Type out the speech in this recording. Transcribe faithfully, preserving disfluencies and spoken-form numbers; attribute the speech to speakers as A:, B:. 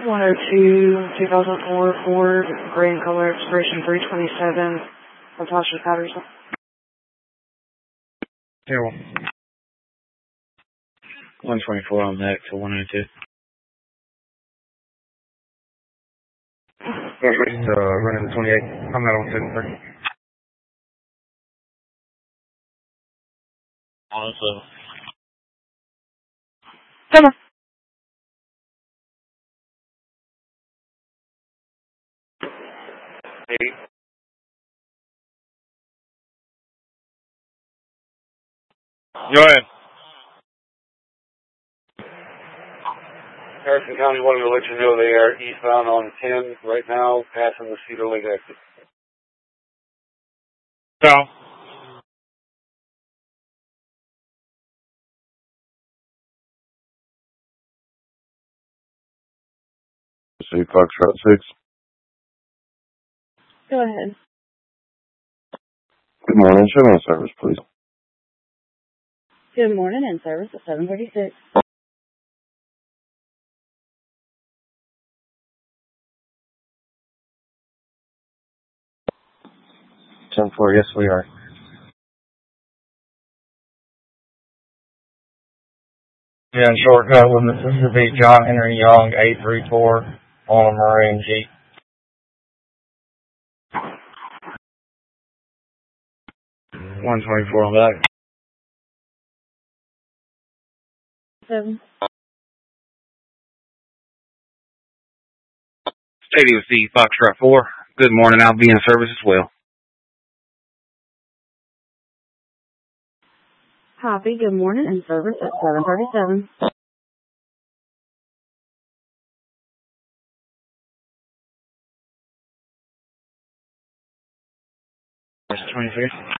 A: one oh two, two thousand four Ford, gray in color, expiration three twenty-seven, Natasha Patterson.
B: Zero. one twenty-four on that to one oh two.
C: Just uh, running the twenty-eight. I'm not on seven thirty.
B: Also.
A: Come on.
C: Eight.
B: Go ahead.
C: Harrison County wanted to let you know they are eastbound on ten right now, passing the Cedar Lake exit.
B: So.
C: See Foxtrot six.
A: Go ahead.
C: Good morning. Show me a service, please.
A: Good morning, in service at seven thirty-six.
C: ten four, yes, we are. Yeah, in shortcut with Mississippi, John Henry Young, eight three four, on a Marine Jeep.
B: one twenty-four on that.
A: Seven.
B: Stadium C, Foxtrot four. Good morning, I'll be in service as well.
A: Copy. Good morning, in service at seven thirty-seven.
B: twenty-three.